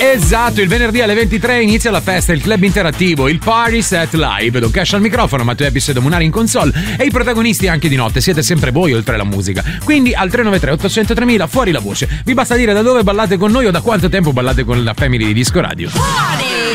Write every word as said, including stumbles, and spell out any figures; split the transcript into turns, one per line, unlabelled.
Esatto, il venerdì alle ventitré inizia la festa, il club interattivo, il Party Set Live. Don Cash al microfono, Matteo Ebis e Domunari in console e i protagonisti anche di notte. Siete sempre voi oltre la musica. Quindi al tre nove tre otto zero tremila fuori la voce. Vi basta dire da dove ballate con noi o da quanto tempo ballate con la Family di Disco Radio.